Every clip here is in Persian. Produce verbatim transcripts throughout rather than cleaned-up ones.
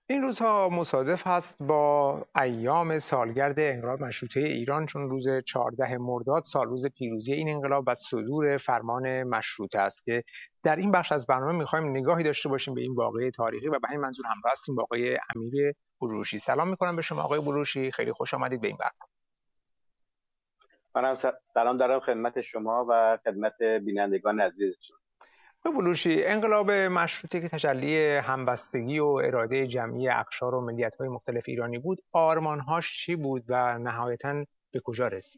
این روزها مصادف هست با ایام سالگرد انقلاب مشروطه ایران، چون روز چهاردهم مرداد سال روز پیروزی این انقلاب و صدور فرمان مشروطه است که در این بخش از برنامه می‌خوایم نگاهی داشته باشیم به این واقعه تاریخی و به همین منظور همراه هستیم با آقای امیر بروشی. سلام می‌کنم به شما آقای بروشی، خیلی خوش آمدید به این برنامه. منم سلام دارم خدمت شما و خدمت بینندگان عزیزتون. بلوشی، انقلاب مشروطه که تجلی همبستگی و اراده جمعی اقشار و ملیت‌های مختلف ایرانی بود، آرمان‌هاش چی بود و نهایتاً به کجا رسید؟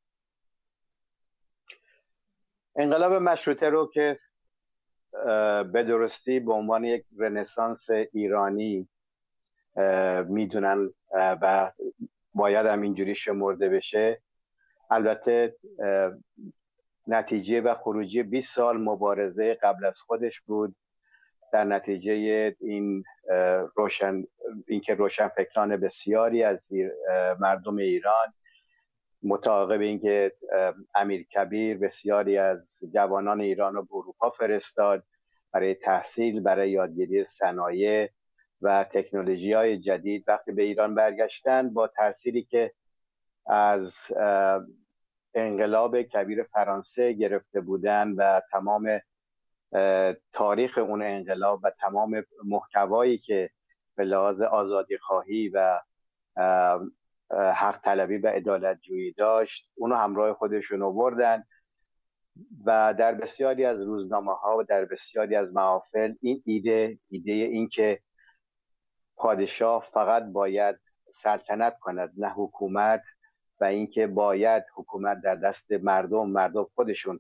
انقلاب مشروطه رو که به درستی به عنوان یک رنسانس ایرانی میدونن و باید هم اینجوری شمرده بشه، البته نتیجه و خروجی بیست سال مبارزه قبل از خودش بود. در نتیجه این روشن اینکه روشن فکران بسیاری از مردم ایران متعاقب اینکه امیر کبیر بسیاری از جوانان ایران رو به اروپا فرستاد برای تحصیل، برای یادگیری صنایع و تکنولوژی های جدید، وقتی به ایران برگشتن با تأثیری که از انقلاب کبیر فرانسه گرفته بودن و تمام تاریخ اون انقلاب و تمام محتوایی که به لحاظ آزادی خواهی و حق طلبی و عدالت جویی داشت، اونو همراه خودشون آوردن و در بسیاری از روزنامه ها و در بسیاری از محافل این ایده ایده این که پادشاه فقط باید سلطنت کند نه حکومت، و اینکه باید حکومت در دست مردم مردم خودشون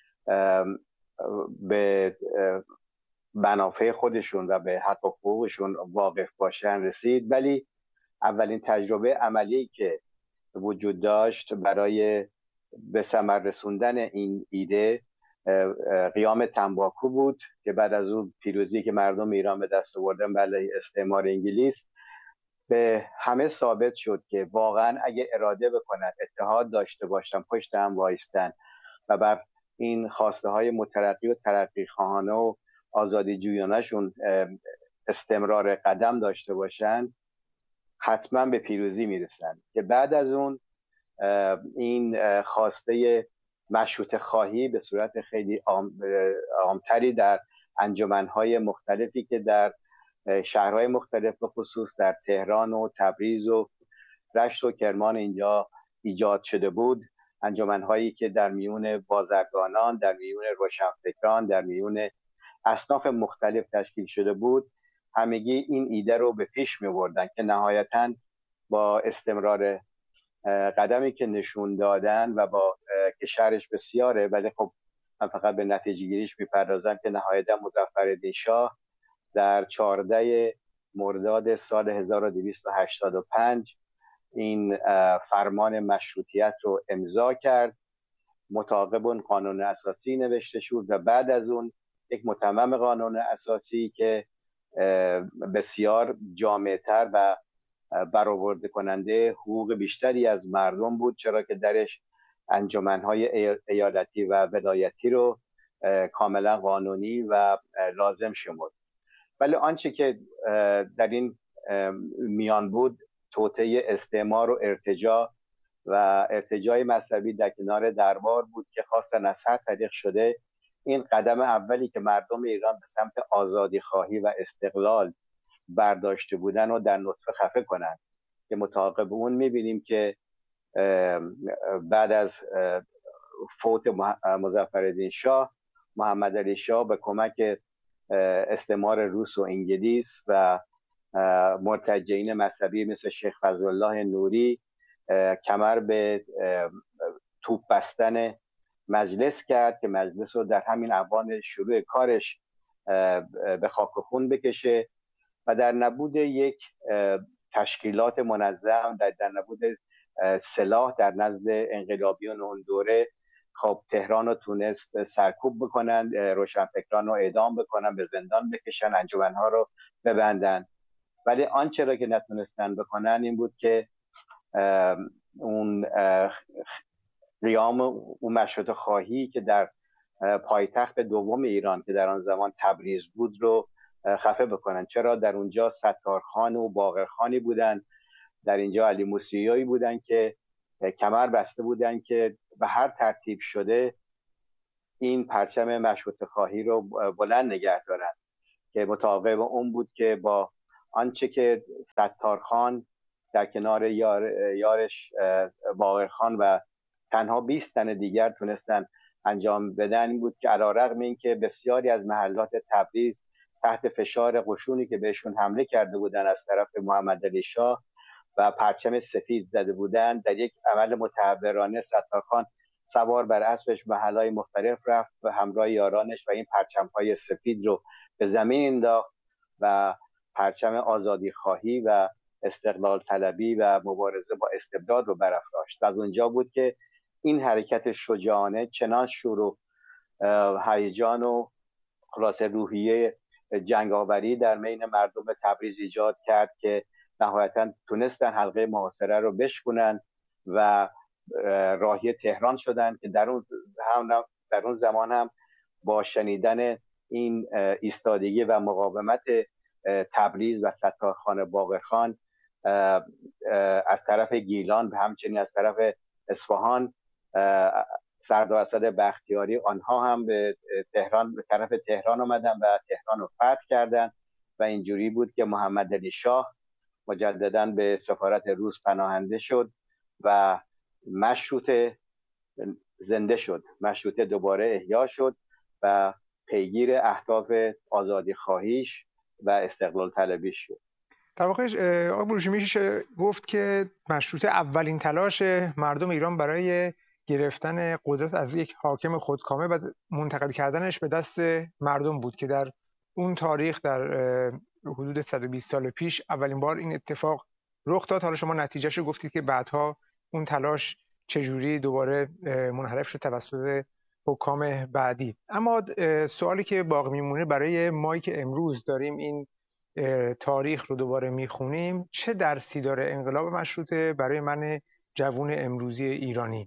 به منافع خودشون و به حق و حقوقشون واقف باشن رسید. ولی اولین تجربه عملی که وجود داشت برای به ثمر رسوندن این ایده قیام تنباکو بود که بعد از اون پیروزی که مردم ایران به دست آوردن علیه استعمار انگلیس، به همه ثابت شد که واقعا اگه اراده بکنن، اتحاد داشته باشن، پشت هم وایستن و بر این خواسته های مترقی و ترقی خواهانه و آزادی جویانشون استمرار قدم داشته باشن، حتما به پیروزی میرسن. که بعد از اون این خواسته مشروطه خواهی به صورت خیلی عامتری در انجمنهای مختلفی که در شهرهای مختلف به خصوص در تهران و تبریز و رشت و کرمان اینجا ایجاد شده بود، انجمنهایی که در میون بازرگانان، در میون روشنفکران، در میون اصناف مختلف تشکیل شده بود، همگی این ایده رو به پیش می بردن که نهایتاً با استمرار قدمی که نشون دادن و با که شرش بسیاره، ولی خب من فقط به نتیجه گیریش میپردازم که نهایتاً مظفرالدین شاه در چهاردهم مرداد سال هزار و دویست و هشتاد و پنج این فرمان مشروطیت رو امضا کرد، مطابق اون قانون اساسی نوشته شد و بعد از اون یک متمم قانون اساسی که بسیار جامع‌تر و برآورده کننده حقوق بیشتری از مردم بود، چرا که درش انجمنهای ایالتی و ولایتی رو کاملا قانونی و لازم شمرد. ولی آنچه که در این میان بود توطئه استعمار و ارتجاع و ارتجاع مذهبی در کنار دربار بود که خواستن از هر طریق شده این قدم اولی که مردم ایران به سمت آزادی خواهی و استقلال برداشته بودن و در نطفه خفه کنند. که متعاقب اون میبینیم که بعد از فوت مظفرالدین شاه، محمد علی شاه به کمک استعمار روس و انگلیس و مرتجعین مذهبی مثل شیخ فضلالله نوری کمر به توپ بستن مجلس کرد که مجلس رو در همین اوان شروع کارش به خاک و خون بکشه و در نبود یک تشکیلات منظم، در, در نبود سلاح در نزد انقلابیون اون دوره، خب تهران رو تونست سرکوب بکنن، روشنفکران رو اعدام بکنن، به زندان بکشن، انجمنها رو ببندن. ولی آنچه را که نتونستن بکنن این بود که اون قیام اون مشروطه خواهی که در پایتخت دوم ایران که در آن زمان تبریز بود رو خفه بکنن. چرا؟ در اونجا ستارخان و باقرخانی بودن، در اینجا علی موسیایی بودن که کمر بسته بودن که به هر ترتیب شده این پرچم مشروطه خواهی رو بلند نگه دارن، که مطابق اون بود که با آنچه که ستارخان در کنار یار یارش باقرخان و تنها بیست تن دیگر تونستن انجام بدن، این بود که علیرغم این که بسیاری از محلات تبریز تحت فشار قشونی که بهشون حمله کرده بودن از طرف محمد علی شاه و پرچم سفید زده بودن، در یک عمل متحورانه ستارخان سوار بر اسبش محلهای مختلف رفت و همراه یارانش و این پرچم‌های سفید رو به زمین انداخت و پرچم آزادی خواهی و استقلال طلبی و مبارزه با استبداد رو برافراشت. از اونجا بود که این حرکت شجاعانه چنان شور و هیجان و خلاصه روحیه جنگاوری در بین مردم تبریز ایجاد کرد که نهایتا تونستن حلقه محاصره رو بشکنن و راهی تهران شدن، که در اون هم در اون زمان هم با شنیدن این ایستادگی و مقاومت تبریز و ستارخان باقرخان از طرف گیلان و همچنین از طرف اصفهان سردار اسد بختیاری، آنها هم به تهران به طرف تهران آمدن و تهران رو فتح کردن و اینجوری بود که محمد علی شاه مجددا به سفارت روس پناهنده شد و مشروطه زنده شد، مشروطه دوباره احیا شد و پیگیر اهداف آزادی خواهیش و استقلال طلبیش شد. در واقع آقای بروجی میشه گفت که مشروطه اولین تلاش مردم ایران برای گرفتن قدرت از یک حاکم خودکامه و منتقل کردنش به دست مردم بود که در اون تاریخ در حدود صد و بیست سال پیش اولین بار این اتفاق رخ داد. حالا شما نتیجهش رو گفتید که بعدها اون تلاش چجوری دوباره منحرف شد توسط حکام بعدی. اما سوالی که باقی میمونه برای ما که امروز داریم این تاریخ رو دوباره میخونیم، چه درسی داره انقلاب مشروطه برای من جوون امروزی ایرانی؟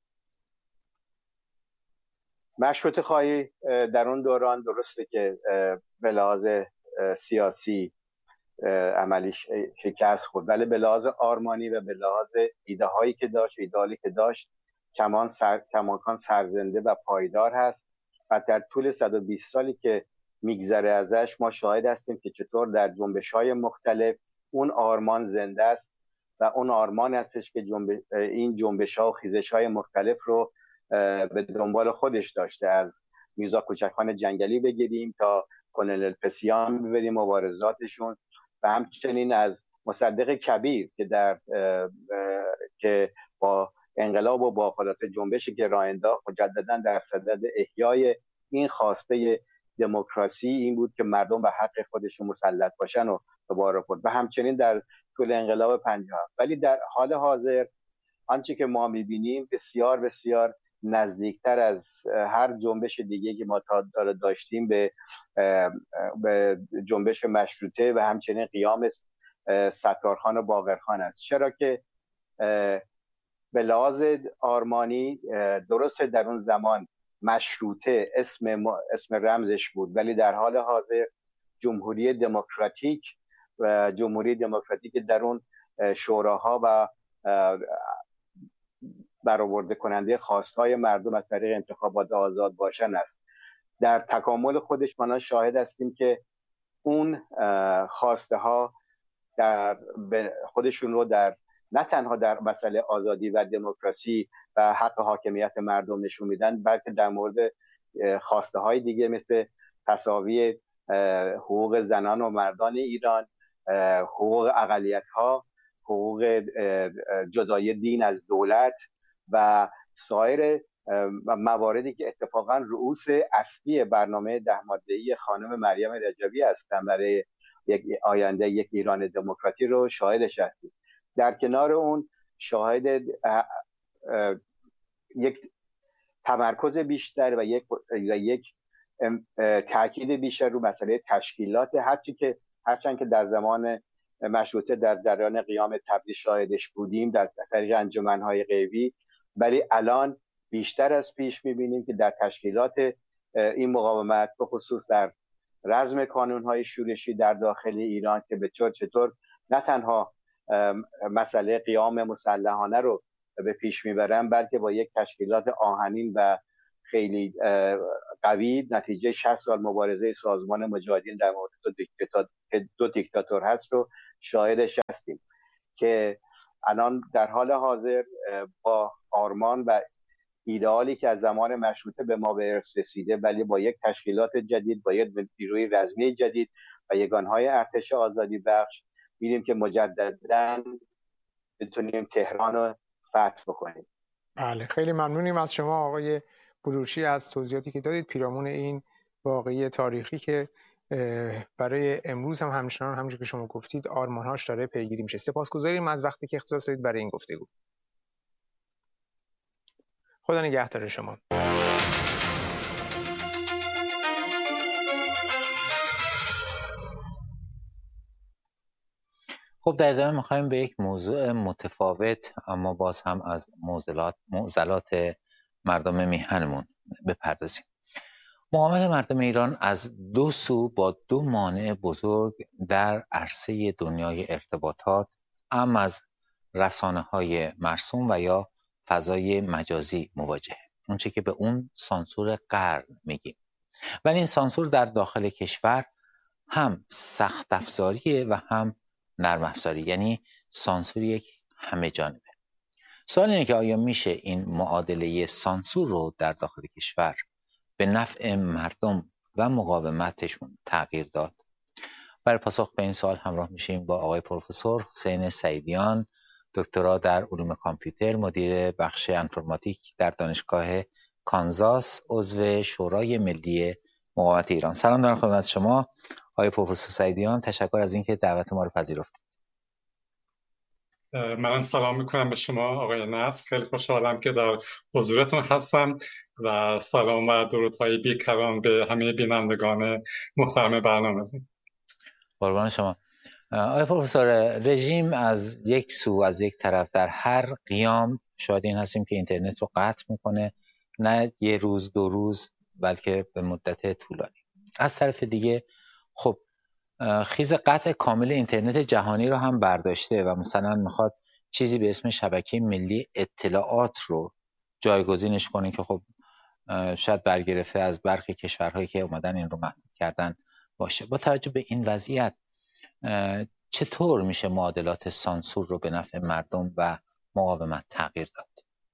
مشروطه خواهی در اون دوران درسته که به لحاظ سیاسی عملیش شکست خورد، ولی به لحاظ آرمانی و به لحاظ ایده هایی که داشت، ایدالی که داشت، کمان سر کماکان سرزنده و پایدار هست و در طول صد و بیست سالی که میگذره ازش ما شاهد هستیم که چطور در جنبش‌های مختلف اون آرمان زنده است و اون آرمان هستش که جنب... این جنبش‌ها و خیزش‌های مختلف رو به دنبال خودش داشته. از میرزا کوچکخان جنگلی بگیریم تا کلونل پسیان ببریم مبارزاتشون و همچنین از مصدق کبیر که در که با انقلاب و با خلاصه جنبشی که راه انداخت مجددا در صدد احیای این خواسته دموکراسی این بود که مردم به حق خودشون مسلط باشن و دوباره خود و همچنین در طول انقلاب پنجاه. ولی در حال حاضر آنچه که ما می‌بینیم بسیار بسیار نزدیکتر از هر جنبش دیگه که ما تا داشتیم به به جنبش مشروطه و همچنین قیام ستارخان و باقرخان است. چرا که به لحاظ آرمانی درسته در اون زمان مشروطه اسم اسم رمزش بود، ولی در حال حاضر جمهوری دموکراتیک و جمهوری دموکراتیک در اون شوراها و برآورده کننده خواستهای مردم از طریق انتخابات آزاد باشن است. در تکامل خودش ما شاهد هستیم که اون خواسته ها در خودشون رو در نه تنها در مسئله آزادی و دموکراسی و حق حاکمیت مردم نشون میدن، بلکه در مورد خواسته های دیگه مثل تساوی حقوق زنان و مردان ایران، حقوق اقلیت ها، حقوق جدای دین از دولت و سایر مواردی که اتفاقا رؤوس اصلی برنامه ده ماده‌ای خانم مریم رجبی هستن برای یک آینده یک ایران دموکراتی رو شاهدش هستیم. در کنار اون شاهد یک تمرکز بیشتر و یک و یک تاکید بیشتر رو مسئله تشکیلات، هرچی که هرچند که در زمان مشروطه در جریان قیام تبریز شاهدش بودیم در طریق انجمن‌های غیبی، ولی الان بیشتر از پیش می‌بینیم که در تشکیلات این مقاومت به خصوص در رزم کانون‌های شورشی در داخل ایران که به چطور نه تنها مسئله قیام مسلحانه رو به پیش میبرن، بلکه با یک تشکیلات آهنین و خیلی قوی نتیجه شصت سال مبارزه سازمان مجاهدین در مورد دو دیکتاتور هست رو شاهدش هستیم که الان در حال حاضر با آرمان و ایدئالی که از زمان مشروطه به ما به ارث رسیده، ولی با یک تشکیلات جدید، با یک نیروی رزمی جدید و یگانهای ارتش آزادی بخش می‌بینیم که مجدداً بتونیم تهران رو فتح بکنیم. بله، خیلی ممنونیم از شما آقای بلوچی از توضیحاتی که دادید پیرامون این واقعی تاریخی که برای امروز هم همچنان همونجوری که شما گفتید آرمانهاش داره پیگیری میشه. سپاسگزاریم از وقتی که اختصاص دادید برای این گفتگو. خدا نگهدار شما. خب در ادامه می‌خوایم به یک موضوع متفاوت اما باز هم از معضلات معضلات مردم میهنمون بپردازیم. مقاومت مردم ایران از دو سو با دو مانع بزرگ در عرصه دنیای ارتباطات، ام از رسانه‌های مرسوم و یا فضای مجازی مواجهه. اونچه که به اون سانسور قرن میگیم. ولی این سانسور در داخل کشور هم سخت افزاریه و هم نرم افزاری، یعنی سانسور یک همه جانبه. سوال اینه که آیا میشه این معادله سانسور رو در داخل کشور به نفع مردم و مقاومتشون تغییر داد؟ برای پاسخ به این سوال همراه میشیم با آقای پروفسور حسین سعیدیان، دکترا در علوم کامپیوتر، مدیر بخش انفرماتیک در دانشگاه کانزاس، عضو شورای ملی مقاومت ایران. سلام دارم خدمت شما آقای پروفسور سعیدیان، تشکر از اینکه دعوت ما رو پذیرفتید. منم سلام میکنم به شما آقای نصر، خیلی خوشحالم که در حضورتون هستم و سلام و درودهای بیکران به همه بینندگان محترم برنامه. قربان شما. آقای پروفسور، رژیم از یک سو از یک طرف در هر قیام شاهد این هستیم که اینترنت رو قطع میکنه، نه یه روز دو روز بلکه به مدت طولانی. از طرف دیگه خب خیز قطع کامل اینترنت جهانی رو هم برداشته و مثلا میخواد چیزی به اسم شبکه ملی اطلاعات رو جایگزینش کنه که خب شاید برگرفته از برخی کشورهایی که اومدن این رو محدود کردن باشه. با توجه به این وضعیت چطور میشه معادلات سانسور رو به نفع مردم و مقاومت تغییر داد؟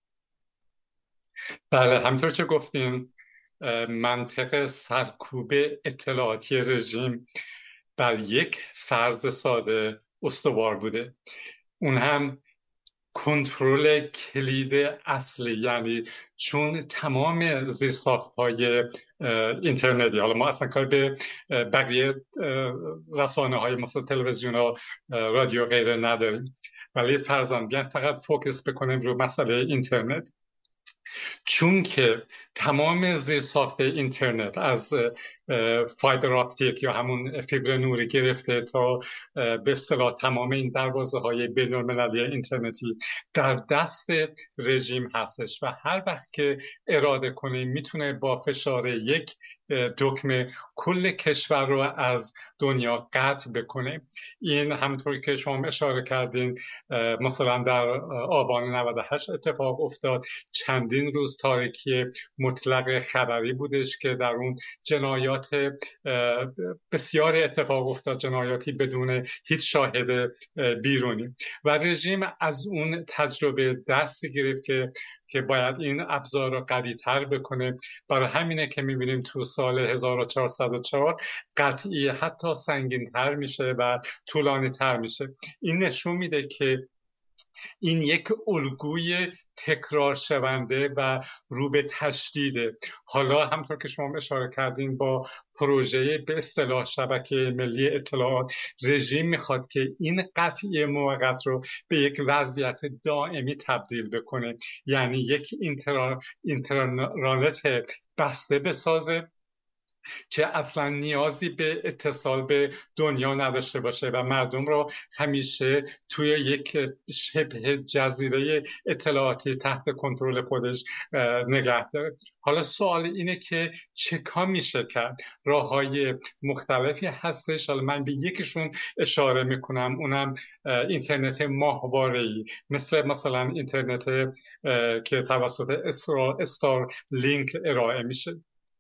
بله، همطور که گفتیم منطق سرکوب اطلاعاتی رژیم بر یک فرض ساده استوار بوده، اون هم کنترل کلید اصلی. یعنی چون تمام زیرساخت‌های اینترنتی، حالا ما اصلا کار به بقیه رسانه‌های مثل تلویزیون و رادیو غیره نداریم، ولی فرضاً بیان فقط فوکس بکنیم رو مسئله اینترنت، چون که تمام زیرساخت اینترنت از فایبر اپتیک یا همون فیبر نوری گرفته تا به اصطلاح تمام این دروازه‌های بین‌المللی اینترنتی در دست رژیم هستش و هر وقت که اراده کنه میتونه با فشار یک دکمه کل کشور رو از دنیا قطع بکنه. این همونطور که شما اشاره کردین مثلا در آبان نود و هشت اتفاق افتاد. چندین روز تاریکی مطلق خبری بودش که در اون جنایات بسیار اتفاق افتاد، جنایاتی بدون هیچ شاهد بیرونی، و رژیم از اون تجربه درسی گرفت که که باید این ابزار رو قوی‌تر بکنه. برای همینه که می‌بینیم تو سال هزار و چهارصد و چهار قطعی حتی سنگین‌تر میشه و طولانی‌تر میشه. این نشون میده که این یک الگوی تکرار شونده و رو به تشدیده. حالا همطور که شما اشاره کردین با پروژه به اصطلاح شبکه ملی اطلاعات، رژیم میخواد که این قطعی موقت رو به یک وضعیت دائمی تبدیل بکنه، یعنی یک اینترنت بسته بسازه که اصلا نیازی به اتصال به دنیا نداشته باشه و مردم رو همیشه توی یک شبه جزیره اطلاعاتی تحت کنترل خودش نگه داره. حالا سوال اینه که چه کار میشه کرد؟ راه‌های مختلفی هستش. حالا من به یکیشون اشاره میکنم، اونم اینترنت ماهواره‌ای، مثل مثلا اینترنت که توسط استار لینک ارائه میشه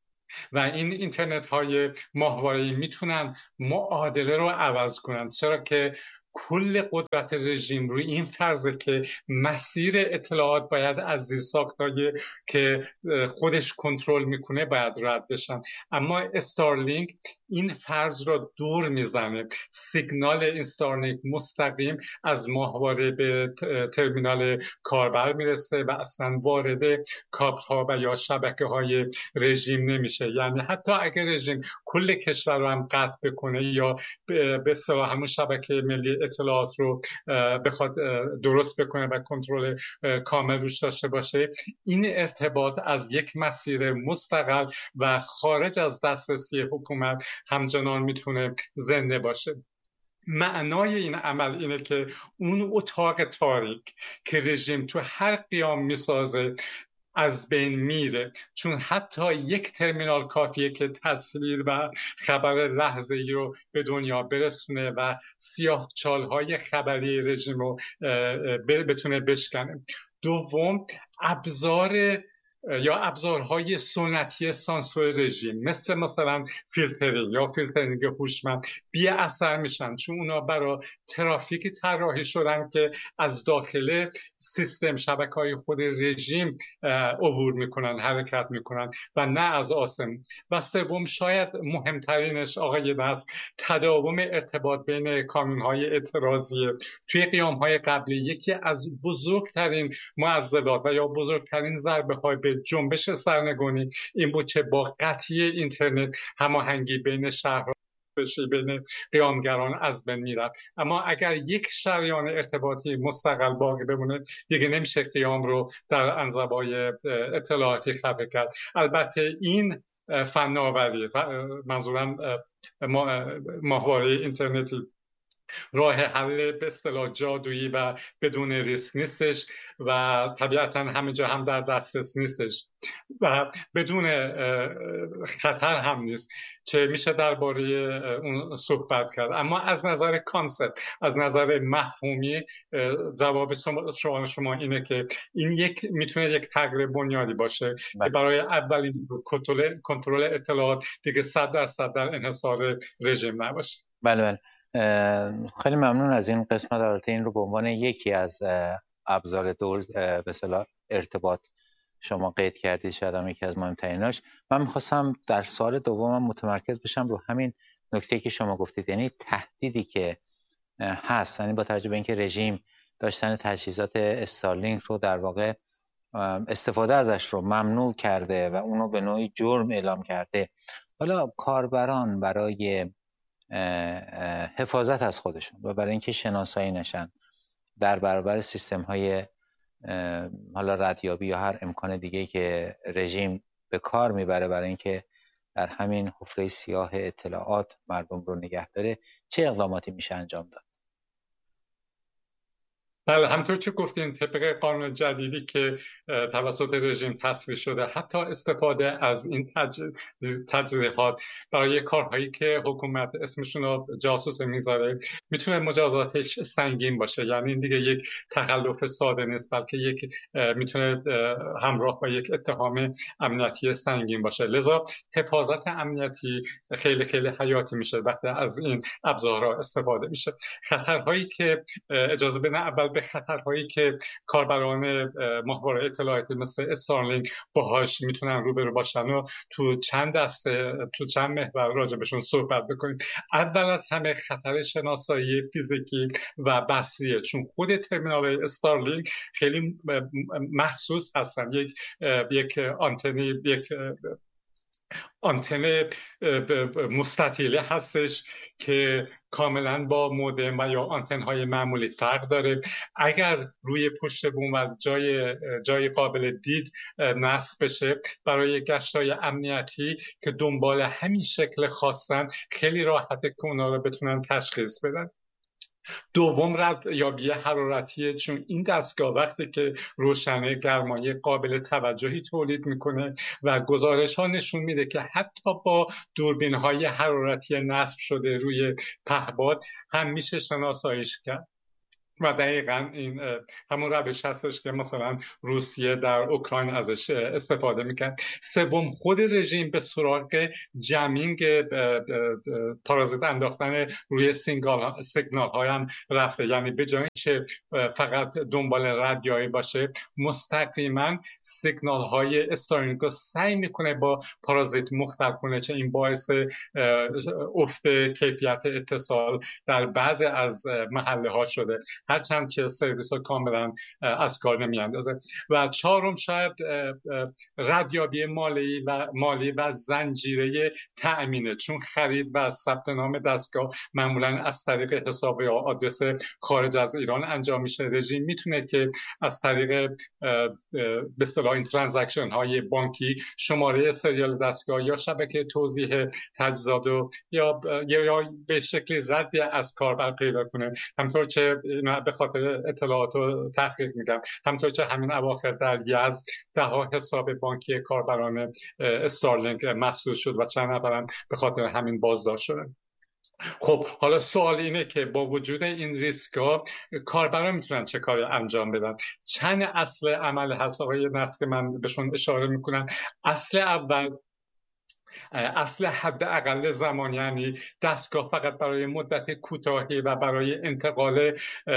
و این اینترنت های ماهواره‌ای میتونن معادله رو عوض کنن، چرا که کل قدرت رژیم روی این فرضه که مسیر اطلاعات باید از زیرساخت‌های که خودش کنترل میکنه باید رد بشن. اما استارلینک این فرض را دور میزنه. سیگنال استارلینک مستقیم از ماهواره به ترمینال کاربر میرسه و اصلا وارد کابل ها و یا شبکه های رژیم نمیشه. یعنی حتی اگر رژیم کل کشور رو هم قطع بکنه یا به اصطلاح همون شبکه ملی اطلاعات رو بخواد درست بکنه و کنترل کامل روش داشته باشه، این ارتباط از یک مسیر مستقل و خارج از دسترسی حکومت همچنان میتونه زنده باشه. معنای این عمل اینه که اون اتاق تاریک که رژیم تو هر قیام میسازه از بین میره، چون حتی یک ترمینال کافیه که تصویر و خبر لحظه‌ای رو به دنیا برسونه و سیاه‌چال‌های خبری رژیم رو بتونه بشکنه. دوم، ابزار یا ابزارهای سنتی سانسور رژیم مثل مثلا فیلترینگ یا فیلترینگ هوشمند بی اثر میشن، چون اونا برای ترافیک طراحی شدن که از داخل سیستم شبکه‌های خود رژیم عبور میکنن، حرکت میکنن و نه از آسمون. و سوم، شاید مهمترینش آقای بس، تداوم ارتباط بین کانونهای اعتراضی. توی قیامهای قبلی یکی از بزرگترین معضلات و یا بزرگترین ضربه های به جنبش سرنگونی این بود که با قطعی اینترنت هماهنگی بین شهرها بین قیامگران از بین میرفت. اما اگر یک شریان ارتباطی مستقل باقی بمونه، دیگه نمیشه قیام رو در انزوای اطلاعاتی خفه کرد. البته این فناوری، منظورم ماهواره اینترنتی، راه حل به اصطلاح جادویی و بدون ریسک نیستش و طبیعتا همه جا هم در دسترس نیستش و بدون خطر هم نیست که میشه درباره اون صحبت کرد. اما از نظر کانسپت، از نظر مفهومی، جواب شما شما اینه که این یک میتونه یک تغییر بنیادی باشه بله. که برای اولین کنترل کنترل اطلاعات دیگه صد درصد در انحصار رژیم نباشه. بله بله. خیلی ممنون از این قسمت. البته این رو به عنوان یکی از ابزار دور به اصطلاح ارتباط شما قید کردید، شاید هم یکی از مهمتریناش. من می‌خواستم در سوال دومم متمرکز بشم رو همین نکته که شما گفتید، یعنی تهدیدی که هست، یعنی با توجه به اینکه رژیم داشتن تجهیزات استارلینک رو در واقع استفاده ازش رو ممنوع کرده و اونو به نوعی جرم اعلام کرده، حالا کاربران برای حفاظت از خودشون و برای اینکه شناسایی نشن در برابر سیستم های حالا ردیابی یا هر امکان دیگه که رژیم به کار میبره برای اینکه در همین حفره سیاه اطلاعات مردم رو نگه داره، چه اقداماتی میشه انجام داد؟ بله، همطور که گفتین طبق قانون جدیدی که توسط رژیم تصویب شده، حتی استفاده از این تجهیزات برای کارهایی که حکومت اسمشون رو جاسوس میذاره میتونه مجازاتش سنگین باشه. یعنی این دیگه یک تخلف ساده نیست، بلکه یک میتونه همراه با یک اتهام امنیتی سنگین باشه. لذا حفاظت امنیتی خیلی خیلی حیاتی میشه وقتی از این ابزارها استفاده میشه. خطرهایی که اجازه بدن اول به خطرهایی که کاربران ماهواره اطلاعاتی مثل استارلینک باهاش میتونن روبرو باشن و تو چند دسته تو چند محور راجبشون صحبت بکنیم. اول از همه خطر شناسایی فیزیکی و بصریه، چون خود ترمینال استارلینک خیلی محسوس هستن. یک یک آنتنی، یک آنتن مستطیله هستش که کاملا با مودم و یا آنتن های معمولی فرق داره. اگر روی پشت بوم و جای جای قابل دید نصب بشه، برای گشتای امنیتی که دنبال همین شکل خواستن خیلی راحته که اونا رو بتونن تشخیص بدن. دوم ردیابی حرارتیه، چون این دستگاه وقتی که روشنه گرمای قابل توجهی تولید میکنه و گزارش ها نشون میده که حتی با دوربین های حرارتی نصب شده روی پهپاد هم میشه شناساییش کرد. و دقیقا این همون روش هستش که مثلا روسیه در اوکراین ازش استفاده میکرد. سوم، خود رژیم به سراغ جمینگ پارازیت انداختن روی سیگنال سیگنال های هم رفته، یعنی به جای اینکه فقط دنبال ردیابی باشه، مستقیما سیگنال های استارلینک رو سعی میکنه با پارازیت مختل کنه، چه این باعث افت کیفیت اتصال در بعضی از محله ها شده، هرچند که سرویس ها کاملا از کار نمی اندازه. و چهارم شاید ردیابی مالی و مالی و زنجیره تأمینه، چون خرید و ثبت نام دستگاه معمولا از طریق حساب یا آدرس خارج از ایران انجام میشه. رژیم میتونه که از طریق به اصطلاح این ترانزکشن های بانکی شماره سریال دستگاه یا شبکه توزیع تجهیزات یا یا به شکلی رد از کاربر پیدا کنه. همطور که به خاطر اطلاعات و تحقیق میگم، همطور که همین اواخر در یزد ده ها حساب بانکی کاربران استارلینک مسدود شد و چند نفرم به خاطر همین بازداشت شدن. خب حالا سوال اینه که با وجود این ریسکا کاربران میتونن چه کاری انجام بدن؟ چند اصل عمل هست آقای نصر که من بهشون اشاره میکنم. اصل اول، اصل حد اقل زمان، یعنی دستگاه فقط برای مدت کوتاهی و برای انتقال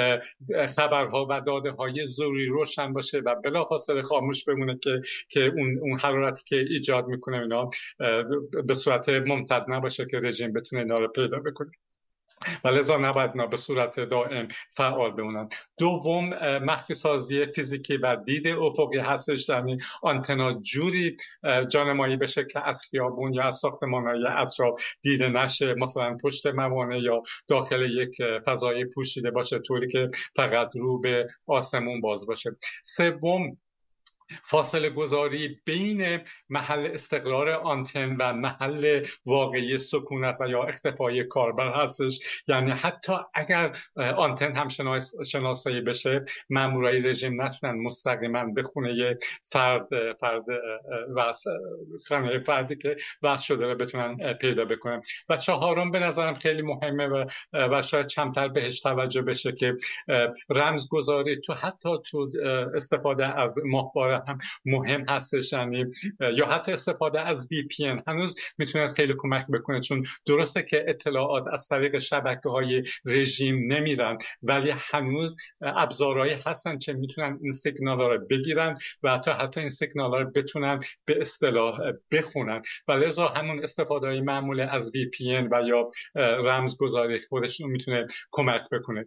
خبرها و داده های ضروری روشن باشه و بلافاصله خاموش بمونه که که اون اون حرارتی که ایجاد میکنه اینا به صورت ممتد نباشه که رژیم بتونه اینا رو پیدا بکنه و لذا نباید اینا به صورت دائم فعال بمونن. دوم، مخفی سازی فیزیکی و دید افقی هستش، یعنی آنتنا جوری جانمایی بشه که از خیابون یا از ساختمان‌های اطراف دیده نشه، مثلا پشت موانع یا داخل یک فضای پوشیده باشه، طوری که فقط رو به آسمون باز باشه. سوم، فاصله گذاری بین محل استقرار آنتن و محل واقعی سکونت و یا اختفای کاربر هستش، یعنی حتی اگر آنتن هم شناس شناسایی بشه، مامورای رژیم نتونن مستقیما به خونه فرد فرد و خانه فردی که وصل شده رو بتونن پیدا بکنن. و چهارم به نظرم خیلی مهمه و و شاید کمتر بهش توجه بشه که رمزگذاری تو حتی تو استفاده از ماهواره هم مهم هستش، یعنی یا حتی استفاده از وی پی ان هنوز میتونه خیلی کمک بکنه، چون درسته که اطلاعات از طریق شبکه‌های رژیم نمیرن، ولی هنوز ابزارهایی هستن که میتونن این سیگنال‌ها رو بگیرن و حتی حتی این سیگنال‌ها رو بتونن به اصطلاح بخونن و لذا همون استفاده معمول از وی پی ان و یا رمزگذاری خودشون میتونه کمک بکنه.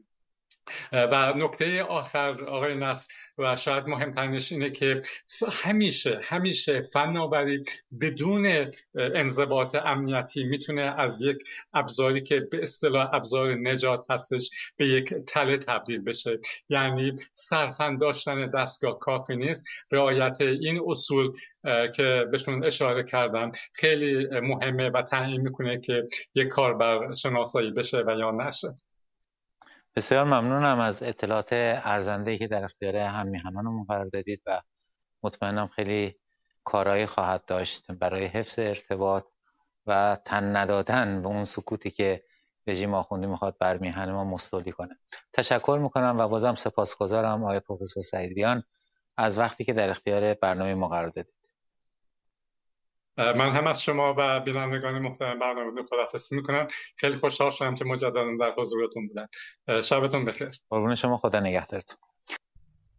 و نکته آخر آقای نصر و شاید مهمترینش اینه که همیشه همیشه فناوری بدون انضباط امنیتی میتونه از یک ابزاری که به اصطلاح ابزار نجات هستش به یک تله تبدیل بشه. یعنی صرفاً داشتن دستگاه کافی نیست، رعایت این اصول که بهشون اشاره کردم خیلی مهمه و تعیین میکنه که یک کاربر شناسایی بشه و یا نشه. بسیار ممنونم از اطلاعات ارزنده‌ای که در اختیار هم میهنانمون قرار دادید و مطمئنم خیلی کارایی خواهد داشت برای حفظ ارتباط و تن ندادن به اون سکوتی که رژیم آخوندی میخواد بر میهن ما مستولی کنه. تشکر میکنم و بازم سپاسگزارم آقای پروفسور سعیدیان از وقتی که در اختیار برنامه ما قرار دادید. من هم از شما و بینندگان محترم برنامه خداحافظی میکنم. خیلی خوشحال شدم که مجددا در حضورتون بودم. شبتون بخیر. قربون شما، خدا نگهدارتون.